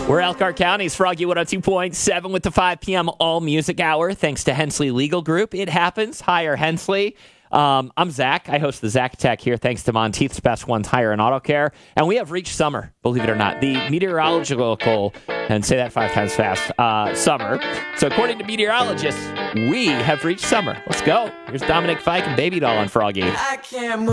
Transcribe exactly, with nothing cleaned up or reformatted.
We're Elkhart County's Froggy one oh two point seven with the five p.m. All Music Hour. Thanks to Hensley Legal Group. It happens. Hire Hensley. Um, I'm Zach. I host the Zach Tech here, thanks to Monteith's Best One Tire and Auto Care. And we have reached summer, believe it or not. The meteorological, and say that five times fast, uh, summer. So according to meteorologists, we have reached summer. Let's go. Here's Dominic Fike and Baby Doll on Froggy. I can't move.